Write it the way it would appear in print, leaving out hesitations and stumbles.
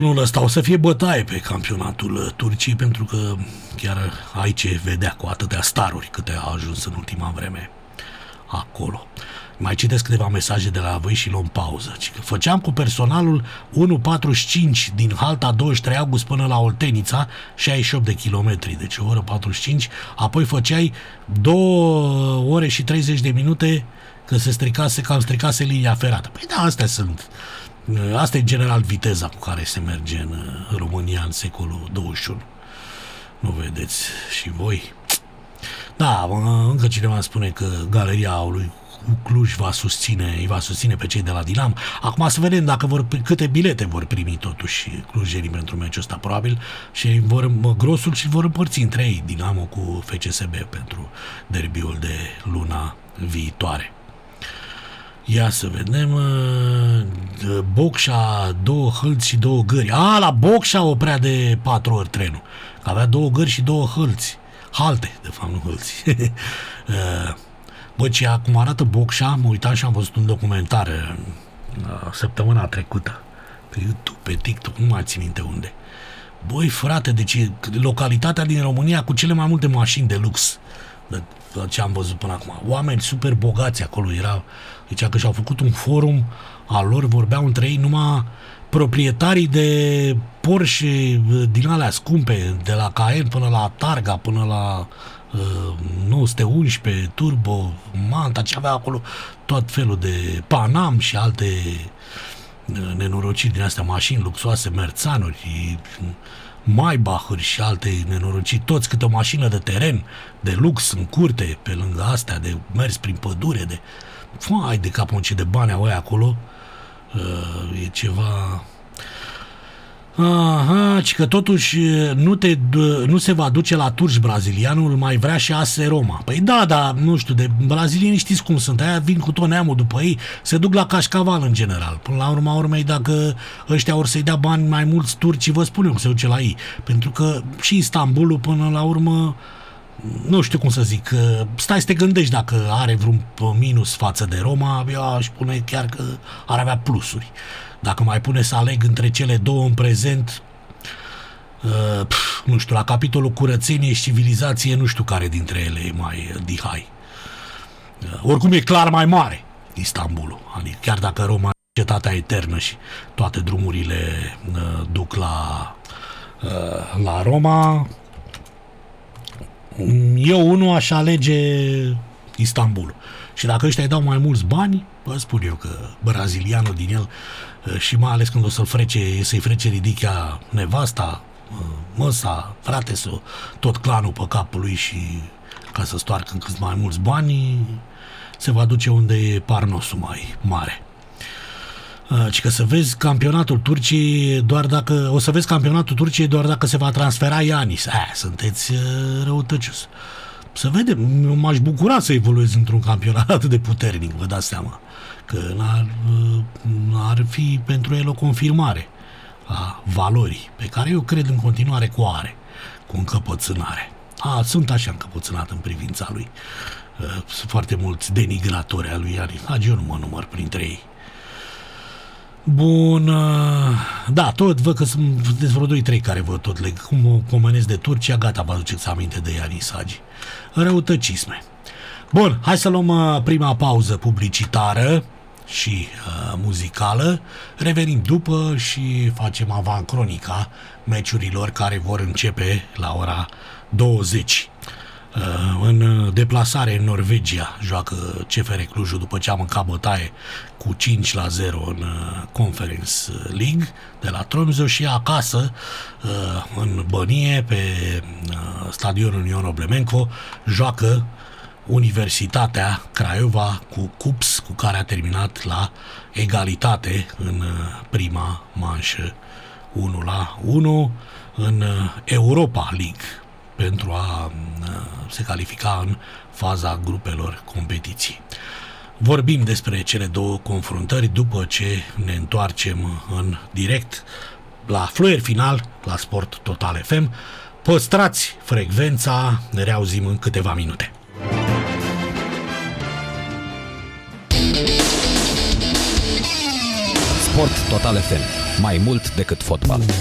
Nu, ăsta o să fie bătaie pe campionatul Turciei, pentru că chiar aici vedea cu atâtea staruri câte a ajuns în ultima vreme acolo. Mai citesc câteva mesaje de la voi și luăm pauză. Făceam cu personalul 1,45 din halta 23 august până la Oltenița, 68 de kilometri, deci o oră 45, apoi făceai 2 ore și 30 de minute că cam stricase linia ferată. Păi da, asta e în general viteza cu care se merge în România în secolul 21. Nu vedeți și voi? Da, încă cineva spune că Galeria lui Cluj îi va susține pe cei de la Dinamo. Acum să vedem câte bilete vor primi totuși clujenii pentru meciul ăsta, probabil, și grosul și vor împărți între ei Dinamo cu FCSB pentru derbiul de luna viitoare. Ia să vedem. Bocșa, 2 hălți și 2 gări. La Bocșa oprea de 4 ori trenul, că avea 2 gări și 2 hălți. Halte, de fapt, nu hălți. Bă, ce acum arată Bocșa, mă uitam și am văzut un documentar săptămâna trecută pe YouTube, pe TikTok, nu mai țin minte unde. Băi, frate, deci localitatea din România cu cele mai multe mașini de lux, de ce am văzut până acum. Oameni super bogați acolo erau. Deci că și-au făcut un forum al lor, vorbeau între ei numai proprietarii de Porsche din alea scumpe, de la Cayenne până la Targa, până la 911 Turbo, Manta, ce avea acolo, tot felul de Panam și alte nenorociri din astea, mașini luxoase, Merțanuri, Maybach-uri și alte nenorociri, toți câte o mașină de teren, de lux în curte, pe lângă astea, de mers prin pădure, de fai de capul ce de bani au acolo. E ceva... Aha, ci că totuși nu se va duce la turci brazilianul, mai vrea și AS Roma. Păi da, nu știu, de brazilieni știți cum sunt, aia vin cu tot neamul după ei, se duc la cașcaval în general. Până la urma urmei, dacă ăștia or să-i dea bani mai mulți turcii, vă spun eu că se duce la ei. Pentru că și Istanbulul, până la urmă, nu știu cum să zic, stai să te gândești dacă are vreun minus față de Roma, eu aș spune chiar că ar avea plusuri. Dacă mai pune să aleg între cele două în prezent, nu știu, la capitolul curățenie și civilizație, nu știu care dintre ele e mai dihai. Oricum e clar mai mare Istanbulul, adică chiar dacă Roma e cetatea eternă și toate drumurile duc la Roma, eu unul aș alege Istanbulul. Și dacă ăștia îi dau mai mulți bani, vă spun eu că brazilianul din el, și mai ales când o să-i frece ridichea nevasta, măsa, frate, tot clanul pe capul lui și ca să stoarcă cât mai mulți bani, se va duce unde e parnosul mai mare. Și că să vezi campionatul Turciei doar dacă se va transfera Ianis. Sunteți răutăcios. Să vedem, eu m-aș bucura să evoluez într-un campionat atât de puternic, vă dați seama, că ar fi pentru el o confirmare a valorii, pe care eu cred în continuare că o are, cu încăpățânare. Sunt așa încăpățânat în privința lui. Sunt foarte mulți denigratori a lui Ianis. Eu nu mă număr printre ei. Bun, da, tot văd că sunt vreo 2-3 care vă tot leg. Cum o pomenesc de Turcia, gata, vă aduceți aminte de Ianis Hagi. Răutăcisme. Bun, hai să luăm prima pauză publicitară și muzicală. Revenim după și facem avancronica meciurilor care vor începe la ora 20. În deplasare în Norvegia joacă CFR Clujul după ce a mâncat bătaie cu 5-0 în Conference League de la Tromsø, și acasă în Bănie pe stadionul Ion Oblemenco joacă Universitatea Craiova cu CUPS, cu care a terminat la egalitate în prima manșă 1-1 în Europa League pentru a se califica în faza grupelor competiției. Vorbim despre cele două confruntări după ce ne întoarcem în direct la Fluier Final, la Sport Total FM. Păstrați frecvența, ne reauzim în câteva minute. Sport Total FM. Mai mult decât fotbal.